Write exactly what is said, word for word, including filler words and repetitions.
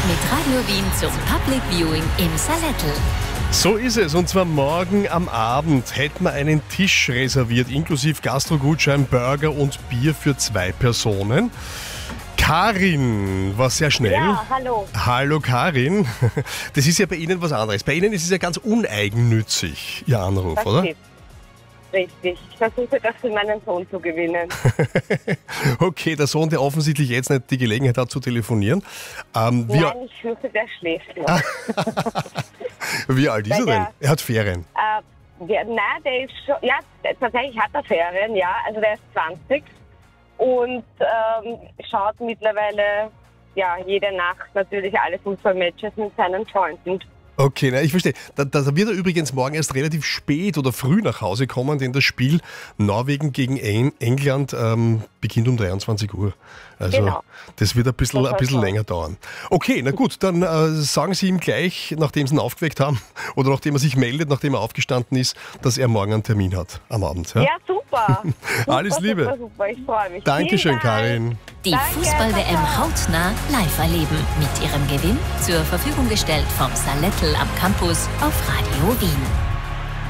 mit Radio Wien zum Public Viewing im Salettl. So ist es, und zwar morgen am Abend hätten wir einen Tisch reserviert, inklusive Gastrogutschein, Burger und Bier für zwei Personen. Karin war sehr schnell. Ja, hallo. Hallo Karin. Das ist ja bei Ihnen was anderes. Bei Ihnen ist es ja ganz uneigennützig, Ihr Anruf, Das oder? stimmt. Richtig. Ich versuche das für meinen Sohn zu gewinnen. Okay, der Sohn, der offensichtlich jetzt nicht die Gelegenheit hat zu telefonieren. Ähm, wie, Nein, ich fürchte, der schläft noch. wie alt ist Weil er denn? der- Er hat Ferien. äh, der, nein, der ist schon, ja, der- tatsächlich hat er Ferien, ja. Also der ist zwanzig und ähm, schaut mittlerweile ja, jede Nacht natürlich alle Fußballmatches mit seinen Freunden. Okay, na, ich verstehe. Da, da wird er übrigens morgen erst relativ spät oder früh nach Hause kommen, denn das Spiel Norwegen gegen En- England ähm, beginnt um dreiundzwanzig Uhr. Also Genau. das wird ein bisschen, Das ein bisschen heißt, länger dauern. Okay, na gut, dann äh, sagen Sie ihm gleich, nachdem Sie ihn aufgeweckt haben oder nachdem er sich meldet, nachdem er aufgestanden ist, dass er morgen einen Termin hat am Abend. Ja? Ja, super. super Alles Liebe. Super, super, ich freue mich. Dankeschön, Vielen Dank. Karin. Die Danke, Fußball-W M Papa. hautnah live erleben. Mit ihrem Gewinn zur Verfügung gestellt vom Salettl am Campus auf Radio Wien.